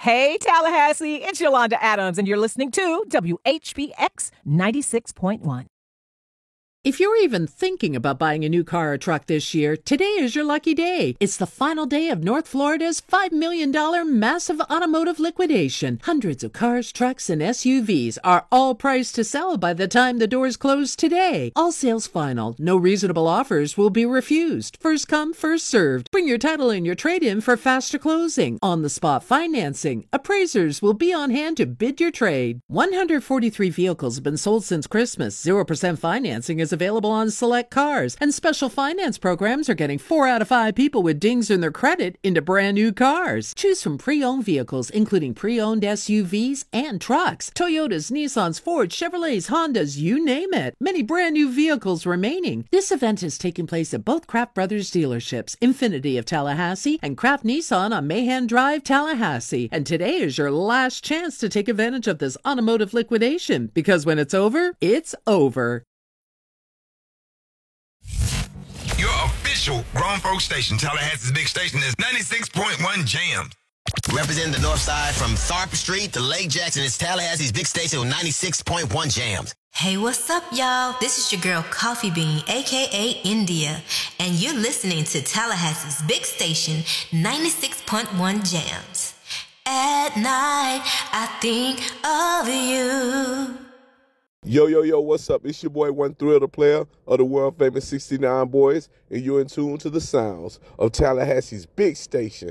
Hey, Tallahassee, it's Yolanda Adams, and you're listening to WHBX 96.1. If you're even thinking about buying a new car or truck this year, today is your lucky day. It's the final day of North Florida's $5 million massive automotive liquidation. Hundreds of cars, trucks, and SUVs are all priced to sell by the time the doors close today. All sales final. No reasonable offers will be refused. First come, first served. Bring your title and your trade-in for faster closing. On-the-spot financing. Appraisers will be on hand to bid your trade. 143 vehicles have been sold since Christmas. 0% financing is available on select cars, and special finance programs are getting 4 out of 5 people with dings in their credit into brand new cars. Choose from pre-owned vehicles, including pre-owned SUVs and trucks. Toyotas, Nissans, Fords, Chevrolets, Hondas, you name it. Many brand new vehicles remaining. This event is taking place at both Kraft Brothers dealerships, Infinity of Tallahassee and Kraft Nissan on Mahan Drive, Tallahassee. And today is your last chance to take advantage of this automotive liquidation, because when it's over, it's over. Your official grown folk station, Tallahassee's big station, is 96.1 Jams. Representing the north side from Tharp Street to Lake Jackson, it's Tallahassee's big station on 96.1 Jams. Hey, what's up, y'all? This is your girl, Coffee Bean, a.k.a. India, and you're listening to Tallahassee's big station, 96.1 Jams. At night, I think of you. Yo, what's up? It's your boy, One Thrill, the player of the world famous 69 Boys, and you're in tune to the sounds of Tallahassee's big station,